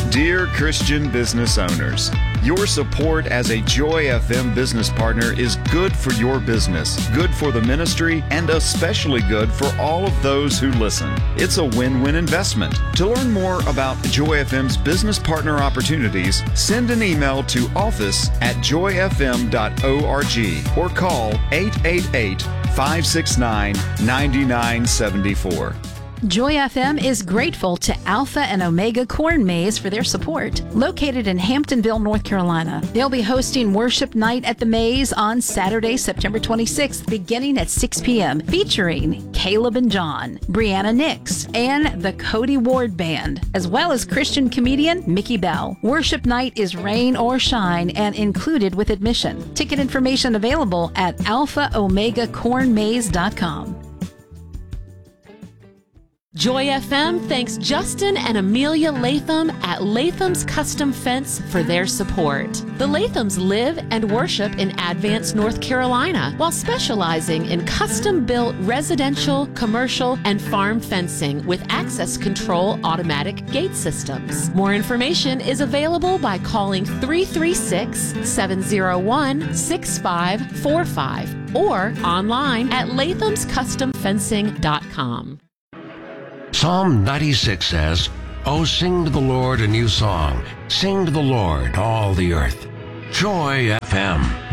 Dear Christian business owners, your support as a Joy FM business partner is good for your business, good for the ministry, and especially good for all of those who listen. It's a win-win investment. To learn more about Joy FM's business partner opportunities, send an email to office@joyfm.org or call 888-569-9974. Joy FM is grateful to Alpha and Omega Corn Maze for their support. Located in Hamptonville, North Carolina, they'll be hosting Worship Night at the Maze on Saturday, September 26th, beginning at 6 p.m., featuring Caleb and John, Brianna Nix, and the Cody Ward Band, as well as Christian comedian Mickey Bell. Worship Night is rain or shine and included with admission. Ticket information available at alphaomegacornmaze.com. Joy FM thanks Justin and Amelia Latham at Latham's Custom Fence for their support. The Lathams live and worship in Advance, North Carolina, while specializing in custom-built residential, commercial, and farm fencing with access control automatic gate systems. More information is available by calling 336-701-6545 or online at lathamscustomfencing.com. Psalm 96 says, "Oh, sing to the Lord a new song. Sing to the Lord, all the earth." Joy FM.